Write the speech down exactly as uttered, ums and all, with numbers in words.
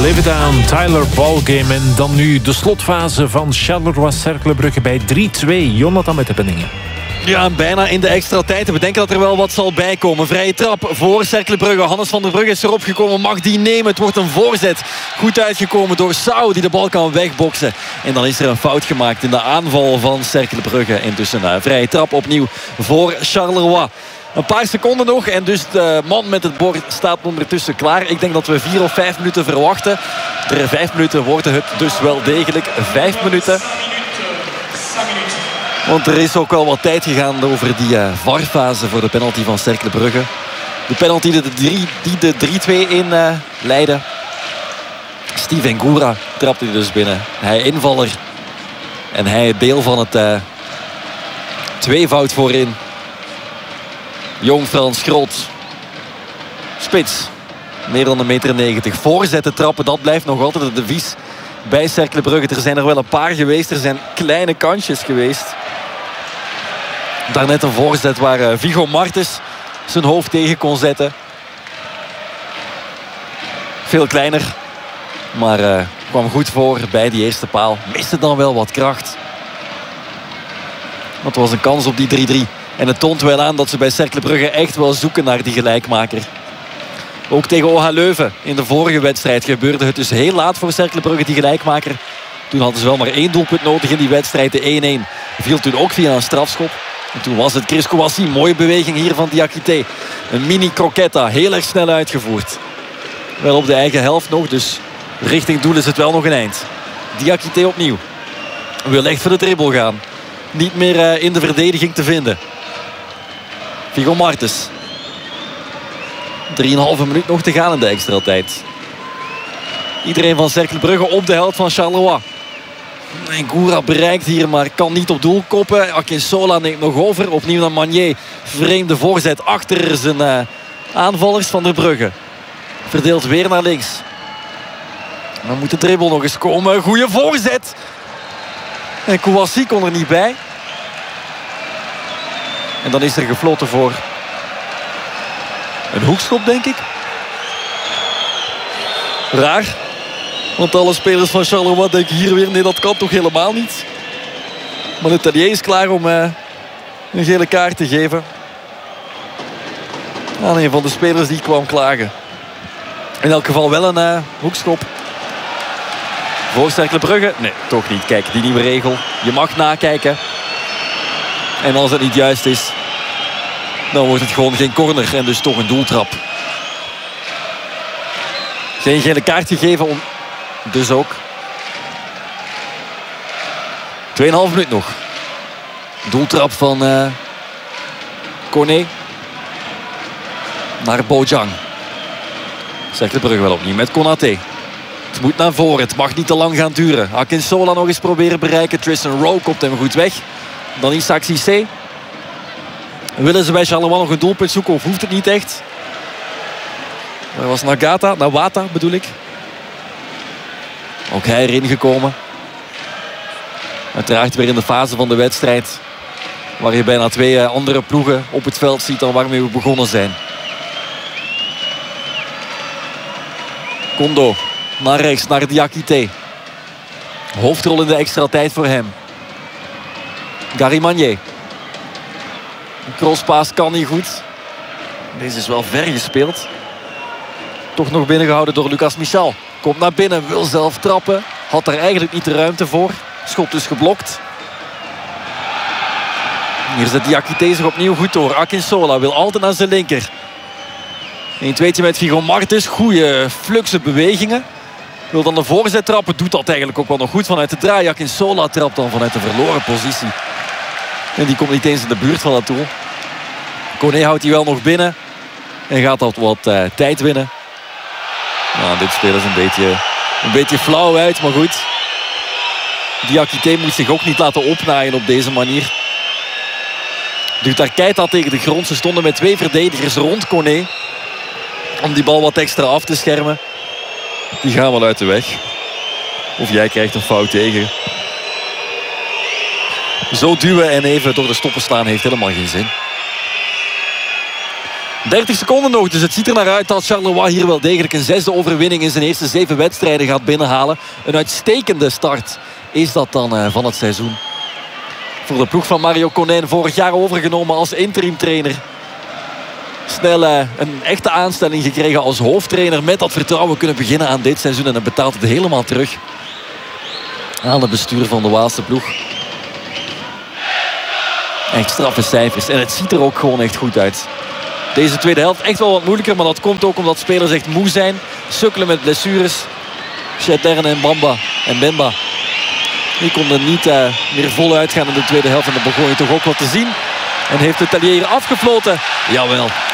Live It Down, Tyler Ballgame. En dan nu de slotfase van Charleroi-Cercle Brugge bij drie twee. Jonathan met de penningen. Ja, bijna in de extra tijd. We denken dat er wel wat zal bijkomen. Vrije trap voor Cercle Brugge. Hannes van der Brugge is erop gekomen. Mag die nemen. Het wordt een voorzet. Goed uitgekomen door Sau die de bal kan wegboksen. En dan is er een fout gemaakt in de aanval van Cercle Brugge. Intussen een vrije trap opnieuw voor Charleroi. Een paar seconden nog en dus de man met het bord staat ondertussen klaar. Ik denk dat we vier of vijf minuten verwachten. Er vijf minuten worden het dus wel degelijk. Vijf minuten. Want er is ook wel wat tijd gegaan over die uh, V A R-fase voor de penalty van Cercle Brugge. De penalty die de drie twee in uh, leidde. Steven Goura trapte dus binnen. Hij invaller. En hij deel van het uh, tweevoud voorin. Jong Frans Groot. Spits. Meer dan een meter negentig. Voorzetten, trappen, dat blijft nog altijd het devies bij Cercle Brugge. Er zijn er wel een paar geweest. Er zijn kleine kansjes geweest. Daarnet een voorzet waar uh, Viggo Martens zijn hoofd tegen kon zetten. Veel kleiner. Maar uh, kwam goed voor bij die eerste paal. Miste dan wel wat kracht. Dat was een kans op die drie drie. En het toont wel aan dat ze bij Cercle Brugge echt wel zoeken naar die gelijkmaker. Ook tegen O H Leuven in de vorige wedstrijd gebeurde het dus heel laat voor Cercle Brugge die gelijkmaker. Toen hadden ze wel maar één doelpunt nodig in die wedstrijd. De één één viel toen ook via een strafschop. En toen was het Chris Kouassi. Mooie beweging hier van Diakité. Een mini croquetta. Heel erg snel uitgevoerd. Wel op de eigen helft nog. Dus richting doel is het wel nog een eind. Diakité opnieuw. Wil echt voor de dribbel gaan. Niet meer uh, in de verdediging te vinden. Viggo Martens. drieënhalve minuut nog te gaan in de extra tijd. Iedereen van Cercle Brugge op de helft van Charleroi. En Goura bereikt hier, maar kan niet op doel koppen. Akinsola neemt nog over. Opnieuw naar Magnier. Vreemde voorzet achter zijn uh, aanvallers van der Brugge. Verdeelt weer naar links. Dan moet de dribbel nog eens komen. Goeie voorzet. En Kouassi kon er niet bij. En dan is er gefloten voor een hoekschop, denk ik. Raar. Want alle spelers van Charleroi denken hier weer... nee, dat kan toch helemaal niet. Maar de Tellier is klaar om uh, een gele kaart te geven. Aan een van de spelers die kwam klagen. In elk geval wel een uh, hoekschop. Voor Cercle Brugge? Nee, toch niet. Kijk, die nieuwe regel. Je mag nakijken. En als het niet juist is... dan wordt het gewoon geen corner. En dus toch een doeltrap. Geen gele kaart gegeven. Om... Dus ook. tweeënhalf minuut nog. Doeltrap van... Uh... Kone. Naar Bojang. Cercle Brugge wel opnieuw met Konaté. Het moet naar voren. Het mag niet te lang gaan duren. Akinsola nog eens proberen bereiken. Tristan Rowe komt hem goed weg. Dan Isaac Cissé. Willen ze bij Charleroi nog een doelpunt zoeken of hoeft het niet echt? Daar was Nagata, Nawata bedoel ik. Ook hij erin gekomen. Uiteraard weer in de fase van de wedstrijd. Waar je bijna twee andere ploegen op het veld ziet dan waarmee we begonnen zijn. Kondo. Naar rechts, naar Diakité. Hoofdrol in de extra tijd voor hem. Gary Magnier. Een crosspaas kan niet goed. Deze is wel ver gespeeld. Toch nog binnengehouden door Lucas Michel. Komt naar binnen, wil zelf trappen. Had daar eigenlijk niet de ruimte voor. Schot dus geblokt. Hier zet Diakité zich opnieuw goed door. Akinsola wil altijd naar zijn linker. een tweetje met Viggo Martens. Goede fluxe bewegingen. Wil dan de voorzet trappen. Doet dat eigenlijk ook wel nog goed vanuit de draai. Akinsola trapt dan vanuit de verloren positie. En die komt niet eens in de buurt van dat doel. Kone houdt hij wel nog binnen. En gaat dat wat uh, tijd winnen. Nou, dit spelen is een beetje, een beetje flauw uit. Maar goed. Diakité moet zich ook niet laten opnaaien op deze manier. Duwt Keita tegen de grond. Ze stonden met twee verdedigers rond Kone. Om die bal wat extra af te schermen. Die gaan wel uit de weg. Of jij krijgt een fout tegen. Zo duwen en even door de stoppen slaan heeft helemaal geen zin. dertig seconden nog, dus het ziet er naar uit dat Charleroi hier wel degelijk een zesde overwinning in zijn eerste zeven wedstrijden gaat binnenhalen. Een uitstekende start is dat dan uh, van het seizoen. Voor de ploeg van Mario Konijn, vorig jaar overgenomen als interim trainer. Snel uh, een echte aanstelling gekregen als hoofdtrainer. Met dat vertrouwen kunnen beginnen aan dit seizoen. En hij betaalt het helemaal terug aan het bestuur van de Waalse ploeg. Echt straffe cijfers. En het ziet er ook gewoon echt goed uit. Deze tweede helft echt wel wat moeilijker. Maar dat komt ook omdat spelers echt moe zijn. Sukkelen met blessures. Chetern en Bamba en Bemba. Die konden niet uh, meer voluit gaan in de tweede helft. En dan begon je toch ook wat te zien. En heeft de Talier afgefloten? Jawel.